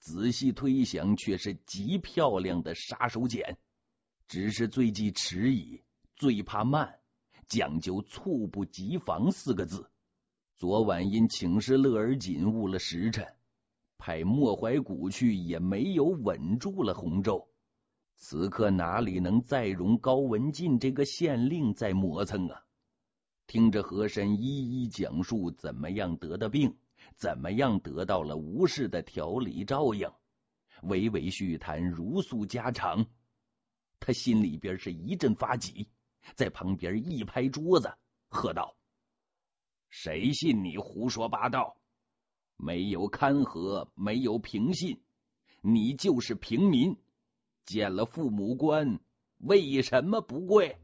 仔细推想却是极漂亮的杀手锏，只是最忌迟疑，最怕慢，讲究猝不及防4个字。昨晚因请示勒尔锦误了时辰，派莫怀古去也没有稳住了洪州，此刻哪里能再容高文进这个县令再磨蹭啊？听着和珅一一讲述怎么样得的病，怎么样得到了吴氏的调理照应，娓娓叙谈，如诉家常，他心里边是一阵发急，在旁边一拍桌子喝道：谁信你胡说八道？没有勘合，没有凭信，你就是平民，见了父母官为什么不跪？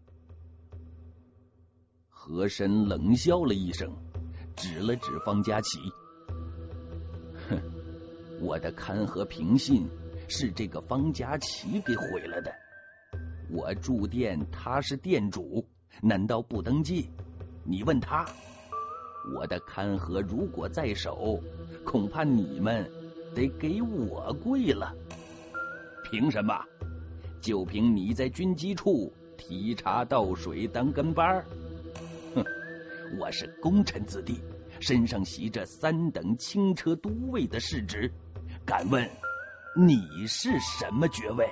和珅冷笑了一声，指了指方家琪：哼，我的勘合凭信是这个方家琪给毁了的。我住店，他是店主，难道不登记？你问他。我的勘合如果在手，恐怕你们得给我跪了。凭什么？就凭你在军机处提茶倒水当跟班？哼，我是功臣子弟，身上袭着3等轻车都尉的世职，敢问你是什么爵位？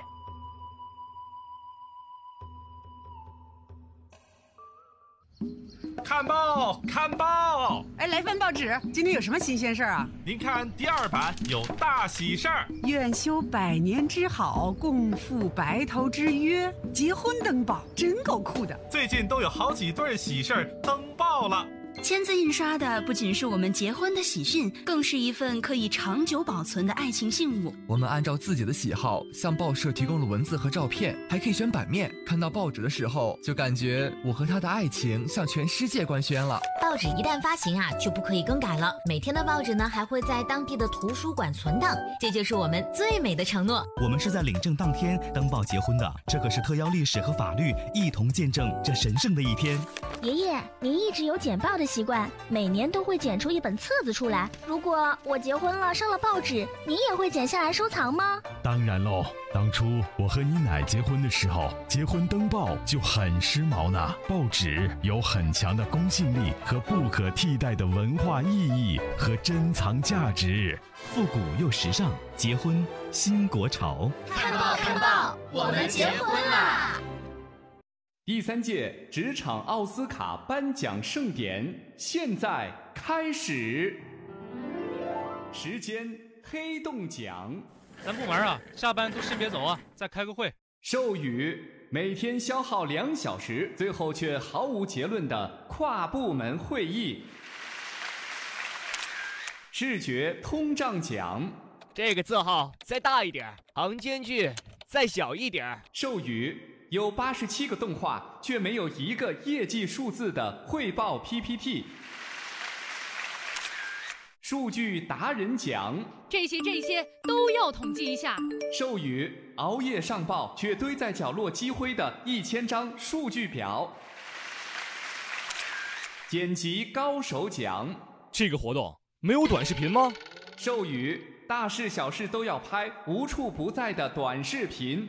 看报，看报！ 哎，来份报纸，今天有什么新鲜事儿啊？ 您看第2版有大喜事儿， 愿修100年之好，共赴白头之约，结婚登报，真够酷的。 最近都有好几对喜事儿登报了。 签字印刷的不仅是我们结婚的喜讯，更是一份可以长久保存的爱情信物。 我们按照自己的喜好向报社提供了文字和照片，还可以选版面。看到报纸的时候，就感觉我和他的爱情向全世界官宣了。 报纸一旦发行就不可以更改了。每天的报纸呢，还会在当地的图书馆存档，这就是我们最美的承诺。 我们是在领证当天登报结婚的，这可是特邀历史和法律一同见证这神圣的一天。 爷爷，您一直有剪报的习惯，每年都会剪出一本册子出来。如果我结婚了上了报纸，您也会剪下来收藏吗？ 当然喽，当初我和你奶结婚的时候，结婚登报就很时髦呢。报纸有很强的公信力和不可替代的文化意义和珍藏价值， 复古又时尚，结婚新国潮。 看报看报，我们结婚啦！ 第3届职场奥斯卡颁奖盛典现在开始，时间黑洞奖。 咱部门下班都先别走再开个会。 授予每天消耗2小时，最后却毫无结论的跨部门会议。视觉通胀奖。 这个字号再大一点，行间距再小一点。 授予有87个动画，却没有一个业绩数字的汇报 PPT。数据达人奖， 这些都要统计一下。 授予熬夜上报却堆在角落积灰的1000张数据表。剪辑高手奖， 这个活动没有短视频吗？ 授予大事小事都要拍，无处不在的短视频。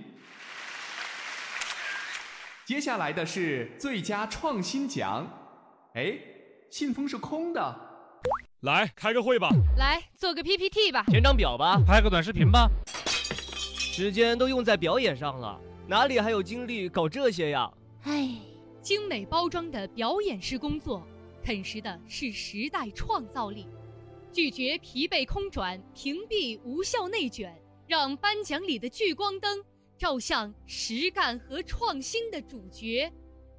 接下来的是最佳创新奖。哎，信封是空的。 来开个会吧， 来做个 PPT 吧， 填张表吧， 拍个短视频吧。 时间都用在表演上了，哪里还有精力搞这些呀？ 唉，精美包装的表演式工作，啃食的是时代创造力。拒绝疲惫空转，屏蔽无效内卷，让颁奖里的聚光灯照向实干和创新的主角。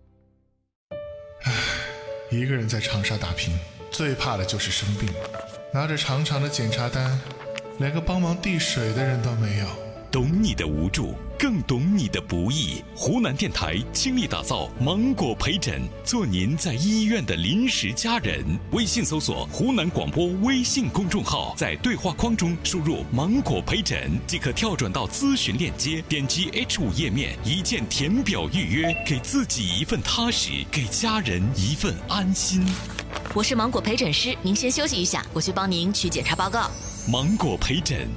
一个人在长沙打拼，最怕的就是生病，拿着长长的检查单，连个帮忙递水的人都没有。 懂你的无助，更懂你的不易。湖南电台倾力打造芒果陪诊，做您在医院的临时家人。微信搜索湖南广播微信公众号，在对话框中输入芒果陪诊即可跳转到咨询链接，点击 H5 页面，一键填表预约，给自己一份踏实，给家人一份安心。 我是芒果陪诊师，您先休息一下，我去帮您取检查报告。 芒果陪诊。